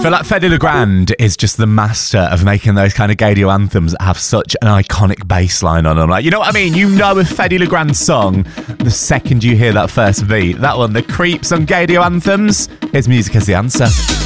feel like Fedde Le Grand is just the master of making those kind of Gaydio anthems that have such an iconic bass line on them. Like, you know what I mean? You know a Fedde Le Grand song the second you hear that first beat. That one, The Creeps on Gaydio anthems. Here's Music as the answer.